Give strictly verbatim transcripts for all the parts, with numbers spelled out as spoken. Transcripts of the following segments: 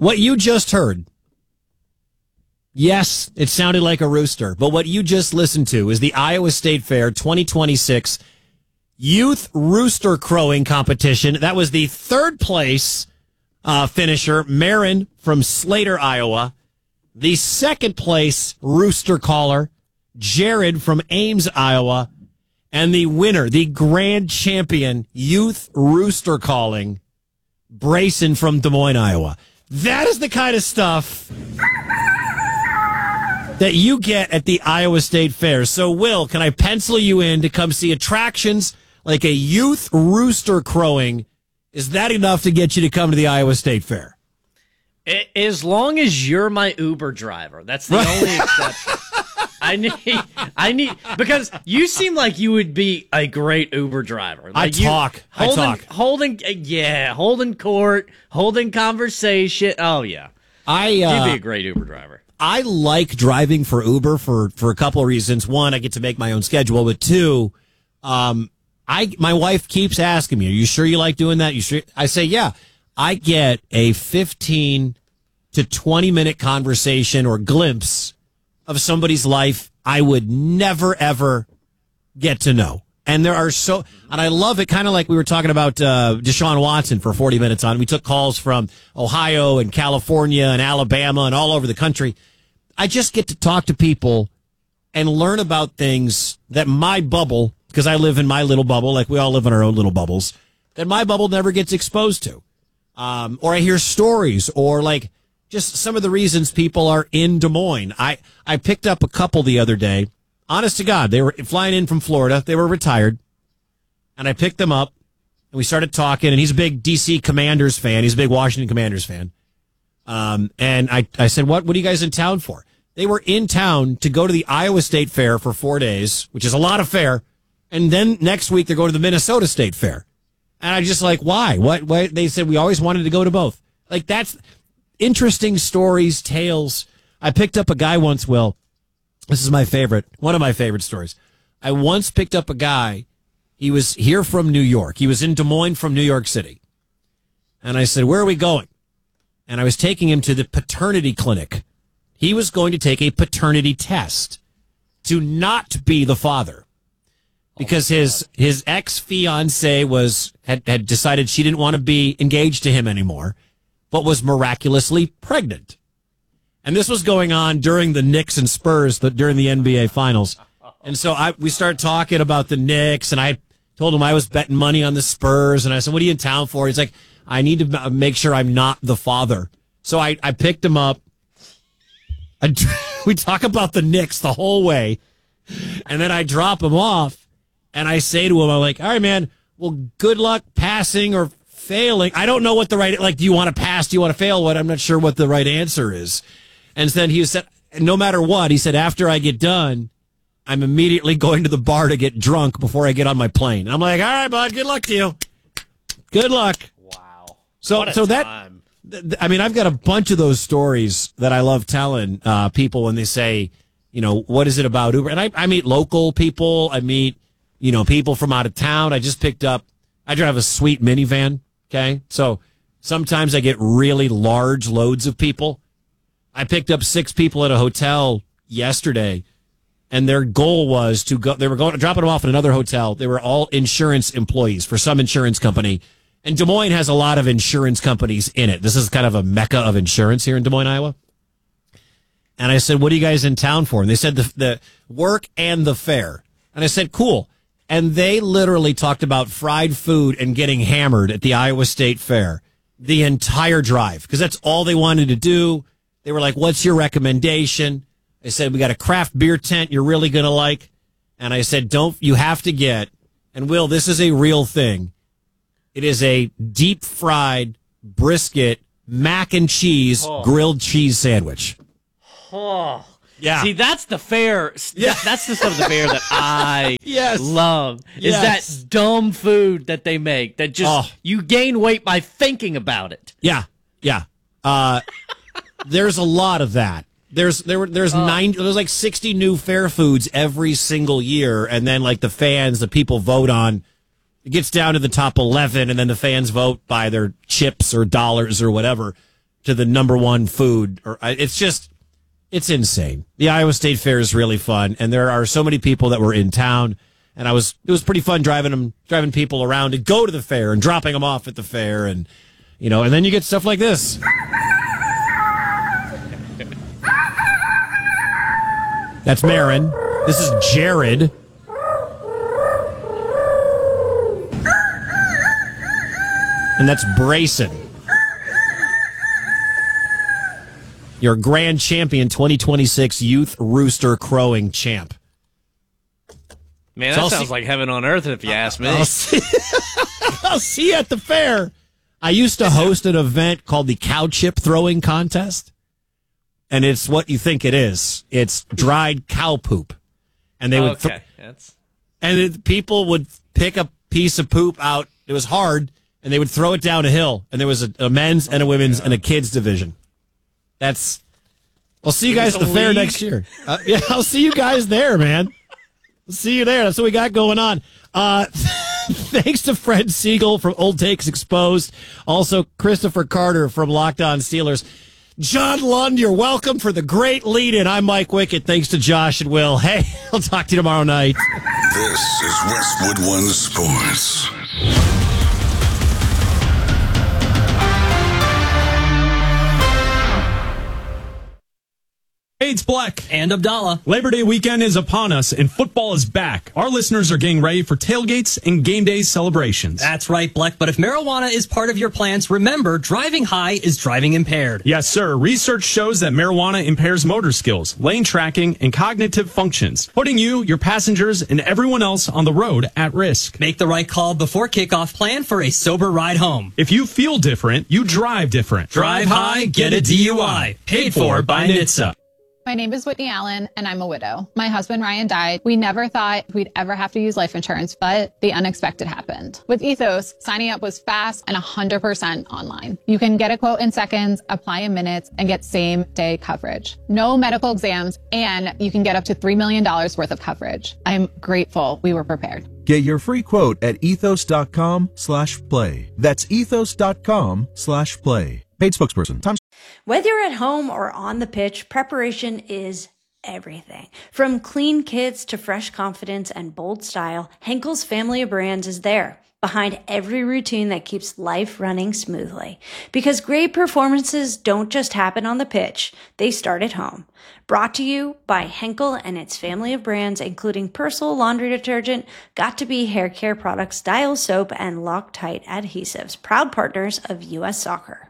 What you just heard, yes, it sounded like a rooster, but what you just listened to is the Iowa State Fair twenty twenty-six Youth Rooster Crowing Competition. That was the third place uh, finisher, Marin from Slater, Iowa. The second place rooster caller, Jared from Ames, Iowa. And the winner, the grand champion, youth rooster calling, Brayson from Des Moines, Iowa. That is the kind of stuff that you get at the Iowa State Fair. So, Will, can I pencil you in to come see attractions like a youth rooster crowing? Is that enough to get you to come to the Iowa State Fair? As long as you're my Uber driver. That's the only exception. I need, I need, because you seem like you would be a great Uber driver. Like I you, talk. Holding, I talk. Holding, yeah, holding court, holding conversation. Oh, yeah. I, uh, You'd be a great Uber driver. I like driving for Uber for, for a couple of reasons. One, I get to make my own schedule. But two, um, I my wife keeps asking me, are you sure you like doing that? You sure? I say, yeah. I get a fifteen to twenty minute conversation or glimpse of somebody's life I would never, ever get to know. And there are so, and I love it, kind of like we were talking about uh, Deshaun Watson for forty minutes on. We took calls from Ohio and California and Alabama and all over the country. I just get to talk to people and learn about things that my bubble, because I live in my little bubble, like we all live in our own little bubbles, that my bubble never gets exposed to. Um, or I hear stories, or like just some of the reasons people are in Des Moines. I, I picked up a couple the other day. Honest to God, they were flying in from Florida. They were retired. And I picked them up, and we started talking, and he's a big D C Commanders fan. He's a big Washington Commanders fan. Um, and I, I said, what, what are you guys in town for? They were in town to go to the Iowa State Fair for four days, which is a lot of fair. And then next week, they're going to the Minnesota State Fair. And I just like, why? What? Why? They said we always wanted to go to both. Like, that's interesting stories, tales. I picked up a guy once, Will. This is my favorite, one of my favorite stories. I once picked up a guy. He was here from New York. He was in Des Moines from New York City. And I said, where are we going? And I was taking him to the paternity clinic. He was going to take a paternity test to not be the father. Because his his ex-fiancée was had, had decided she didn't want to be engaged to him anymore, but was miraculously pregnant. And this was going on during the Knicks and Spurs, the, during the N B A Finals. And so I we started talking about the Knicks, and I told him I was betting money on the Spurs. And I said, what are you in town for? He's like, I need to make sure I'm not the father. So I, I picked him up. I, we talk about the Knicks the whole way. And then I drop him off. And I say to him, I'm like, all right, man, well, good luck passing or failing. I don't know what the right, like, do you want to pass? Do you want to fail? What? I'm not sure what the right answer is. And then he said, no matter what, he said, after I get done, I'm immediately going to the bar to get drunk before I get on my plane. And I'm like, all right, bud, good luck to you. Good luck. Wow. So, What a so time. that, th- I mean, I've got a bunch of those stories that I love telling uh, people when they say, you know, what is it about Uber? And I, I meet local people. I meet, you know, people from out of town. I just picked up, I drive a sweet minivan, okay? So sometimes I get really large loads of people. I picked up six people at a hotel yesterday, and their goal was to go, they were going, dropping them off at another hotel. They were all insurance employees for some insurance company. And Des Moines has a lot of insurance companies in it. This is kind of a mecca of insurance here in Des Moines, Iowa. And I said, what are you guys in town for? And they said the, the work and the fair. And I said, cool. And they literally talked about fried food and getting hammered at the Iowa State Fair the entire drive, because that's all they wanted to do. They were like, what's your recommendation? I said, we got a craft beer tent you're really going to like. And I said, don't, you have to get, and Will, this is a real thing. It is a deep fried brisket, mac and cheese, oh. grilled cheese sandwich. Oh. Yeah. See, that's the fair. Yeah. That's the stuff of the fair that I yes. love. Is Yes. that dumb food that they make that just Oh. you gain weight by thinking about it. Yeah. Yeah. Uh, there's a lot of that. There's there were there's Oh. nine there's like sixty new fair foods every single year, and then like the fans, the people vote on. It gets down to the top eleven, and then the fans vote by their chips or dollars or whatever. to the number one food. Or it's just, it's insane. The Iowa State Fair is really fun, and there are so many people that were in town, and I was it was pretty fun driving them, driving people around to go to the fair and dropping them off at the fair, and you know, and then you get stuff like this. That's Marin. This is Jared. And that's Brayson. Your grand champion twenty twenty-six Youth Rooster Crowing champ. Man, So that I'll sounds see- like heaven on earth if you ask me. I'll see, I'll see you at the fair. I used to host an event called the Cow Chip Throwing Contest. And it's what you think it is. It's dried cow poop. And they would okay. th- That's and it, people would pick a piece of poop out. It was hard, and they would throw it down a hill. And there was a, a men's and a women's and a kids division. That's. I'll see you guys at the fair league? next year. Uh, yeah, I'll see you guys there, man. I'll see you there. That's what we got going on. Uh, thanks to Fred Siegel from Old Takes Exposed. Also, Christopher Carter from Locked On Steelers. John Lund, you're welcome for the great lead-in. I'm Mike Wickett. Thanks to Josh and Will. Hey, I'll talk to you tomorrow night. This is Westwood One Sports. Hey, it's Black. And Abdallah. Labor Day weekend is upon us, and football is back. Our listeners are getting ready for tailgates and game day celebrations. That's right, Black. But if marijuana is part of your plans, remember, driving high is driving impaired. Yes, sir. Research shows that marijuana impairs motor skills, lane tracking, and cognitive functions, putting you, your passengers, and everyone else on the road at risk. Make the right call before kickoff. Plan for a sober ride home. If you feel different, you drive different. Drive high, get a D U I. Paid for by N H T S A. My name is Whitney Allen, and I'm a widow. My husband, Ryan, died. We never thought we'd ever have to use life insurance, but the unexpected happened. With Ethos, signing up was fast and one hundred percent online. You can get a quote in seconds, apply in minutes, and get same-day coverage. No medical exams, and you can get up to three million dollars worth of coverage. I'm grateful we were prepared. Get your free quote at ethos.com slash play. That's ethos.com slash play. Paid spokesperson. Times- Whether you're at home or on the pitch, preparation is everything. From clean kits to fresh confidence and bold style, Henkel's family of brands is there, behind every routine that keeps life running smoothly. Because great performances don't just happen on the pitch, they start at home. Brought to you by Henkel and its family of brands, including Persil laundry detergent, Got2b hair care products, Dial soap, and Loctite adhesives, proud partners of U S Soccer.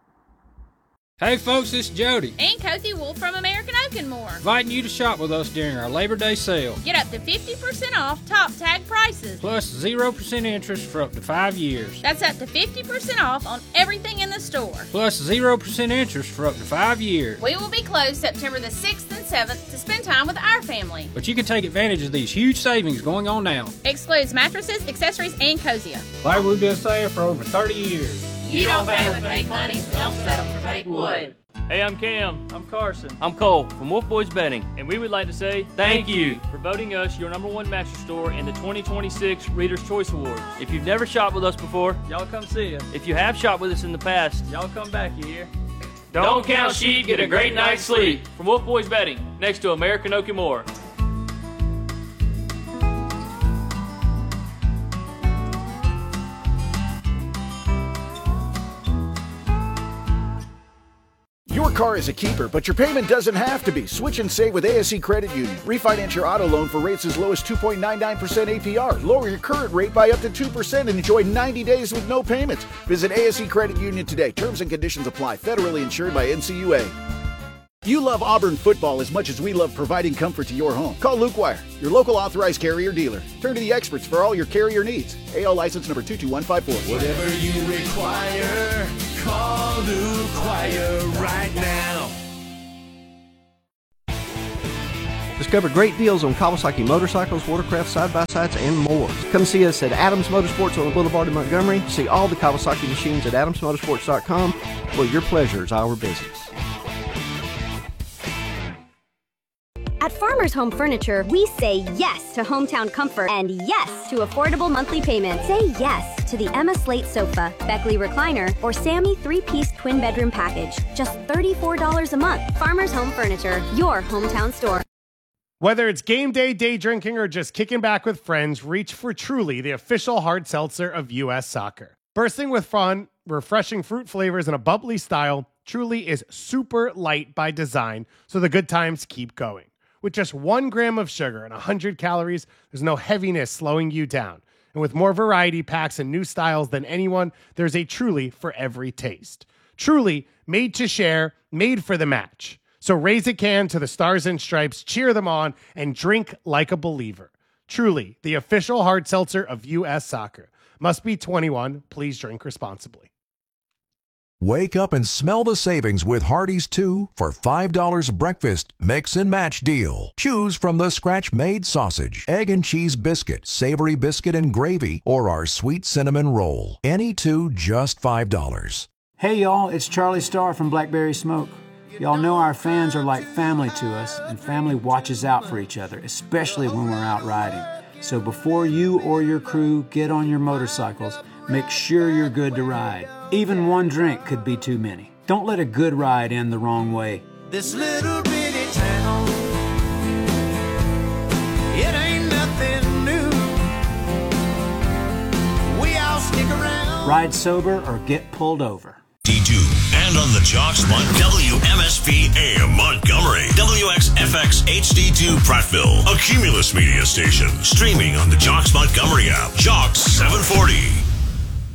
Hey folks, it's Jody. And Cozy Wolf from American Oak and More. Inviting you to shop with us during our Labor Day sale. Get up to fifty percent off top tag prices. Plus zero percent interest for up to five years. That's up to fifty percent off on everything in the store. Plus zero percent interest for up to five years. We will be closed September the sixth and seventh to spend time with our family. But you can take advantage of these huge savings going on now. Excludes mattresses, accessories, and Cosia. Like we've been saying for over thirty years. You don't pay with fake money, don't settle for fake wood. Hey, I'm Cam. I'm Carson. I'm Cole from Wolf Boys Betting, and we would like to say thank you for voting us your number one mattress store in the twenty twenty-six Reader's Choice Awards. If you've never shopped with us before, y'all come see us. If you have shopped with us in the past, y'all come back here. Don't, Don't count sheep, get a great night's sleep. From Wolf Boys Betting, next to American Oak and More. Your car is a keeper, but your payment doesn't have to be. Switch and save with A S E Credit Union. Refinance your auto loan for rates as low as two point nine nine percent A P R. Lower your current rate by up to two percent and enjoy ninety days with no payments. Visit A S E Credit Union today. Terms and conditions apply. Federally insured by N C U A. You love Auburn football as much as we love providing comfort to your home. Call Luke Wire, your local authorized carrier dealer. Turn to the experts for all your carrier needs. A L license number two two one five four. Whatever you require, call Luke Wire right now. Discover great deals on Kawasaki motorcycles, watercraft, side-by-sides, and more. Come see us at Adams Motorsports on the Boulevard in Montgomery. See all the Kawasaki machines at adams motorsports dot com. Well, your pleasure is our business. At Farmers Farmers Home Furniture, we say yes to hometown comfort and yes to affordable monthly payments. Say yes to the Emma Slate sofa, Beckley recliner, or Sammy three-piece twin bedroom package. Just thirty-four dollars a month. Farmers Home Furniture, your hometown store. Whether it's game day, day drinking, or just kicking back with friends, reach for Truly, the official hard seltzer of U S Soccer. Bursting with fun, refreshing fruit flavors, and a bubbly style, Truly is super light by design, so the good times keep going. With just one gram of sugar and one hundred calories, there's no heaviness slowing you down. And with more variety packs and new styles than anyone, there's a Truly for every taste. Truly, made to share, made for the match. So raise a can to the Stars and Stripes, cheer them on, and drink like a believer. Truly, the official hard seltzer of U S Soccer. Must be twenty-one. Please drink responsibly. Wake up and smell the savings with Hardee's two for five dollars breakfast mix and match deal. Choose from the scratch-made sausage, egg and cheese biscuit, savory biscuit and gravy, or our sweet cinnamon roll. Any two just five dollars. Hey y'all, it's Charlie Starr from Blackberry Smoke. Y'all know our fans are like family to us, and family watches out for each other, especially when we're out riding. So before you or your crew get on your motorcycles, make sure you're good to ride. Even one drink could be too many. Don't let a good ride end the wrong way. This little bitty town, it ain't nothing new. We all stick around. Ride sober or get pulled over. D two and on the Jocks Mon W M S P A M Montgomery, W X F X H D two Prattville, a Cumulus media station, streaming on the Jocks Montgomery app. Jocks seven forty.